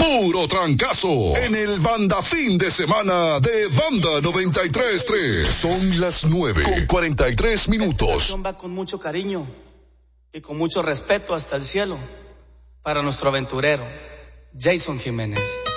Puro trancazo en el Banda Fin de Semana de Banda 93.3. Son las 9:43. Esta va con mucho cariño y con mucho respeto hasta el cielo para nuestro aventurero, Jason Jiménez.